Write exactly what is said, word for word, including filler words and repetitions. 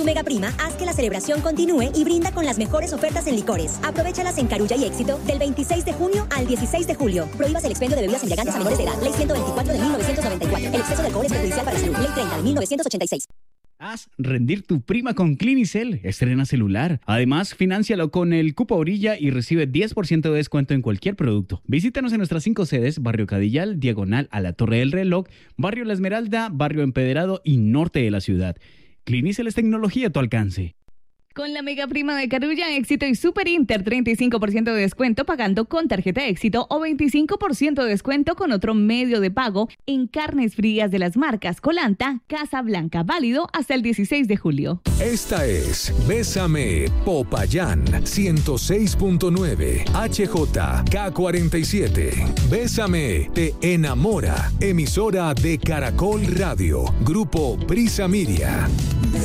Mega Prima, haz que la celebración continúe y brinda con las mejores ofertas en licores. Aprovéchalas en Carulla y Éxito del veintiséis de junio al dieciséis de julio. Prohíbas el expendio de bebidas embriagantes a menores de edad. Ley ciento veinticuatro de mil novecientos noventa y cuatro. El exceso de alcohol es perjudicial para la salud. Ley treinta de mil novecientos ochenta y seis. Haz rendir tu prima con Clinicel. Estrena celular. Además, fináncialo con el cupo Orilla y recibe diez por ciento de descuento en cualquier producto. Visítanos en nuestras cinco sedes: Barrio Cadillal, diagonal a la Torre del Reloj, Barrio La Esmeralda, Barrio Empedrado y norte de la ciudad. Clinicel es tecnología a tu alcance. Con la mega prima de Carulla, Éxito y Super Inter, treinta y cinco por ciento de descuento pagando con tarjeta Éxito o veinticinco por ciento de descuento con otro medio de pago en carnes frías de las marcas Colanta, Casa Blanca, válido hasta el dieciséis de julio. Esta es Bésame, Popayán, ciento seis punto nueve, H J K cuarenta y siete. Bésame, te enamora. Emisora de Caracol Radio, Grupo Prisa Media.